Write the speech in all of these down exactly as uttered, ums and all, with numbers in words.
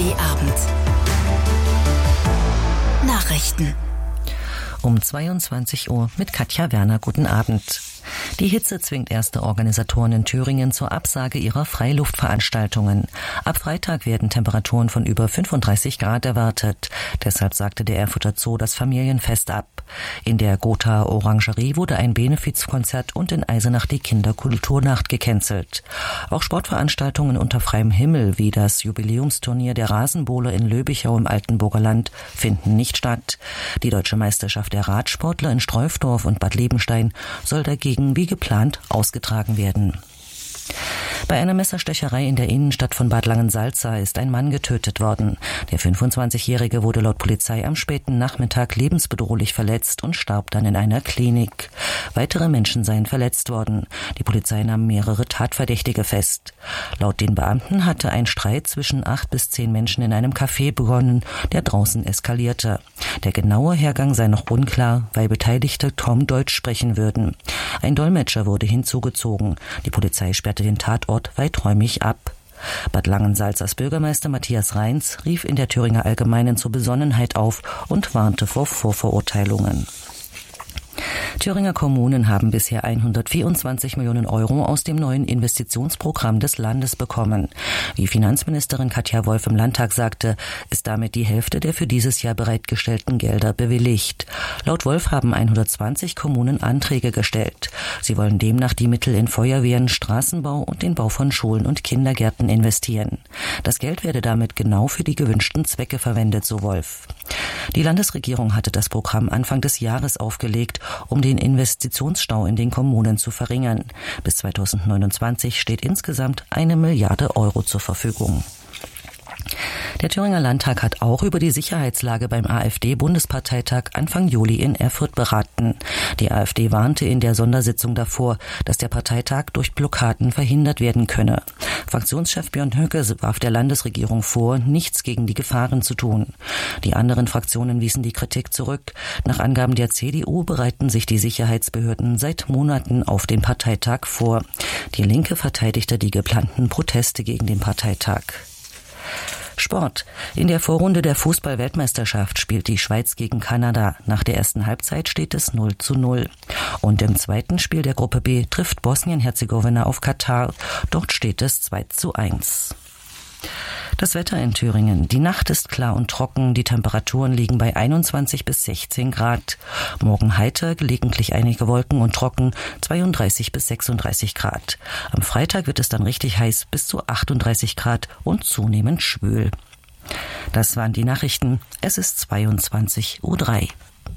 D Abend. Nachrichten. Um zweiundzwanzig Uhr mit Katja Werner. Guten Abend. Die Hitze zwingt erste Organisatoren in Thüringen zur Absage ihrer Freiluftveranstaltungen. Ab Freitag werden Temperaturen von über fünfunddreißig Grad erwartet. Deshalb sagte der Erfurter Zoo das Familienfest ab. In der Gothaer Orangerie wurde ein Benefizkonzert und in Eisenach die Kinderkulturnacht gecancelt. Auch Sportveranstaltungen unter freiem Himmel wie das Jubiläumsturnier der Rasenbowler in Löbichau im Altenburger Land finden nicht statt. Die Deutsche Meisterschaft der Radsportler in Streufdorf und Bad Lebenstein soll dagegen wie geplant ausgetragen werden. Bei einer Messerstecherei in der Innenstadt von Bad Langensalza ist ein Mann getötet worden. Der fünfundzwanzigjährige wurde laut Polizei am späten Nachmittag lebensbedrohlich verletzt und starb dann in einer Klinik. Weitere Menschen seien verletzt worden. Die Polizei nahm mehrere Tatverdächtige fest. Laut den Beamten hatte ein Streit zwischen acht bis zehn Menschen in einem Café begonnen, der draußen eskalierte. Der genaue Hergang sei noch unklar, weil Beteiligte kaum Deutsch sprechen würden. Ein Dolmetscher wurde hinzugezogen. Die Polizei sperrte den Tatort weiträumig ab. Bad Langensalzers Bürgermeister Matthias Reins rief in der Thüringer Allgemeinen zur Besonnenheit auf und warnte vor Vorverurteilungen. Thüringer Kommunen haben bisher hundertvierundzwanzig Millionen Euro aus dem neuen Investitionsprogramm des Landes bekommen. Wie Finanzministerin Katja Wolf im Landtag sagte, ist damit die Hälfte der für dieses Jahr bereitgestellten Gelder bewilligt. Laut Wolf haben hundertzwanzig Kommunen Anträge gestellt. Sie wollen demnach die Mittel in Feuerwehren, Straßenbau und den Bau von Schulen und Kindergärten investieren. Das Geld werde damit genau für die gewünschten Zwecke verwendet, so Wolf. Die Landesregierung hatte das Programm Anfang des Jahres aufgelegt, um den Investitionsstau in den Kommunen zu verringern. Bis zweitausendneunundzwanzig steht insgesamt eine Milliarde Euro zur Verfügung. Der Thüringer Landtag hat auch über die Sicherheitslage beim AfD-Bundesparteitag Anfang Juli in Erfurt beraten. Die AfD warnte in der Sondersitzung davor, dass der Parteitag durch Blockaden verhindert werden könne. Fraktionschef Björn Höcke warf der Landesregierung vor, nichts gegen die Gefahren zu tun. Die anderen Fraktionen wiesen die Kritik zurück. Nach Angaben der C D U bereiten sich die Sicherheitsbehörden seit Monaten auf den Parteitag vor. Die Linke verteidigte die geplanten Proteste gegen den Parteitag. Sport. In der Vorrunde der Fußball-Weltmeisterschaft spielt die Schweiz gegen Kanada. Nach der ersten Halbzeit steht es null zu null. Und im zweiten Spiel der Gruppe B trifft Bosnien-Herzegowina auf Katar. Dort steht es zwei zu eins. Das Wetter in Thüringen. Die Nacht ist klar und trocken. Die Temperaturen liegen bei einundzwanzig bis sechzehn Grad. Morgen heiter, gelegentlich einige Wolken und trocken, zweiunddreißig bis sechsunddreißig Grad. Am Freitag wird es dann richtig heiß, bis zu achtunddreißig Grad und zunehmend schwül. Das waren die Nachrichten. Es ist zweiundzwanzig Uhr drei.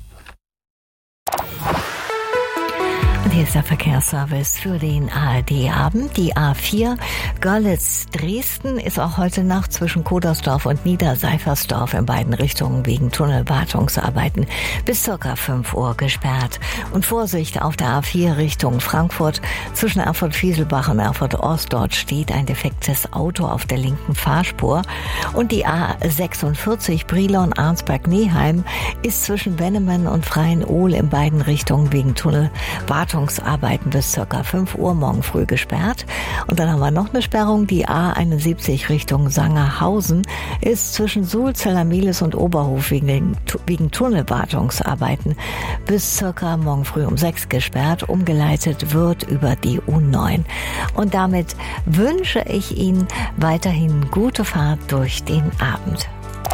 Und hier ist der Verkehrsservice für den A R D-Abend. Die A vier Görlitz-Dresden ist auch heute Nacht zwischen Kodersdorf und Niederseifersdorf in beiden Richtungen wegen Tunnelwartungsarbeiten bis circa fünf Uhr gesperrt. Und Vorsicht auf der A vier Richtung Frankfurt zwischen Erfurt-Fieselbach und Erfurt-Ost. Dort steht ein defektes Auto auf der linken Fahrspur. Und die A sechsundvierzig Brilon-Arnsberg-Neheim ist zwischen Wennemen und Freien-Ohl in beiden Richtungen wegen Tunnelwartungsarbeiten bis ca. fünf Uhr morgen früh gesperrt. Und dann haben wir noch eine Sperrung. Die A einundsiebzig Richtung Sangerhausen ist zwischen Suhl, Zellermehlis und Oberhof wegen, den, wegen Tunnelwartungsarbeiten bis ca. morgen früh um sechs gesperrt. Umgeleitet wird über die U neun. Und damit wünsche ich Ihnen weiterhin gute Fahrt durch den Abend.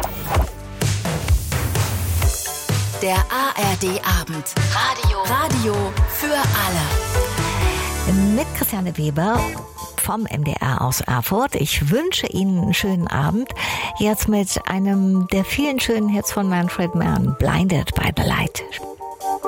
Der A R D-Abend. Radio. Radio für alle. Mit Christiane Weber vom M D R aus Erfurt. Ich wünsche Ihnen einen schönen Abend. Jetzt mit einem der vielen schönen Hits von Manfred Mann, Blinded by the Light.